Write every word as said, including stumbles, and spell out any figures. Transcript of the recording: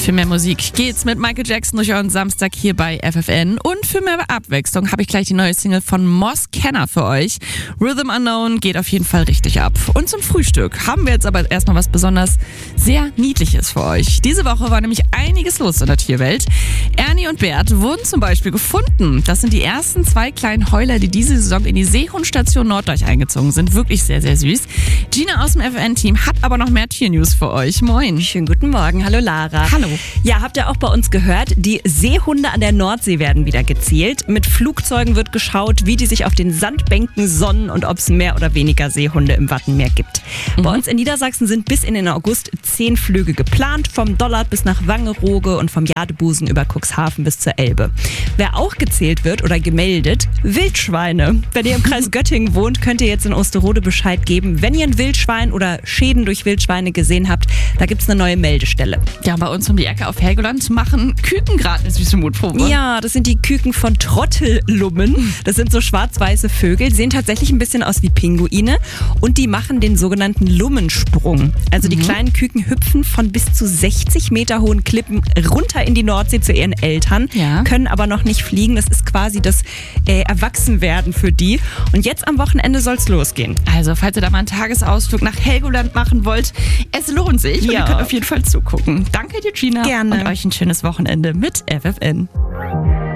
Für mehr Musik geht's mit Michael Jackson durch euren Samstag hier bei F F N. Und für mehr Abwechslung habe ich gleich die neue Single von Moss Kenner für euch. Rhythm Unknown geht auf jeden Fall richtig ab. Und zum Frühstück haben wir jetzt aber erstmal was besonders sehr Niedliches für euch. Diese Woche war nämlich einiges los in der Tierwelt. Ernie und Bert wurden zum Beispiel gefunden. Das sind die ersten zwei kleinen Heuler, die diese Saison in die Seehundstation Norddeich eingezogen sind. Wirklich sehr, sehr süß. Gina aus dem F F N-Team hat aber noch mehr Tiernews für euch. Moin. Schönen guten Morgen. Hallo Lara. Hallo. Ja, habt ihr auch bei uns gehört, die Seehunde an der Nordsee werden wieder gezählt. Mit Flugzeugen wird geschaut, wie die sich auf den Sandbänken sonnen und ob es mehr oder weniger Seehunde im Wattenmeer gibt. Mhm. Bei uns in Niedersachsen sind bis in den August zehn Flüge geplant, vom Dollard bis nach Wangerooge und vom Jadebusen über Cuxhaven bis zur Elbe. Wer auch gezählt wird oder gemeldet, Wildschweine. Wenn ihr im Kreis Göttingen wohnt, könnt ihr jetzt in Osterode Bescheid geben, wenn ihr ein Wildschwein oder Schäden durch Wildschweine gesehen habt. Da gibt es eine neue Meldestelle. Ja, bei uns um die Ecke auf Helgoland machen Küken gerade eine süße Mutprobe. Ja, das sind die Küken von Trottellummen. Das sind so schwarz-weiße Vögel, sehen tatsächlich ein bisschen aus wie Pinguine und die machen den sogenannten Lummensprung. Also die mhm. kleinen Küken hüpfen von bis zu sechzig Meter hohen Klippen runter in die Nordsee zu ihren Eltern, ja. können aber noch nicht fliegen. Das ist quasi das äh, Erwachsenwerden für die. Und jetzt am Wochenende soll es losgehen. Also, falls ihr da mal einen Tagesausflug nach Helgoland machen wollt, es lohnt sich und ja. ihr könnt auf jeden Fall zugucken. Danke dir, Gina. Gerne. Und euch ein schönes Wochenende mit F F N.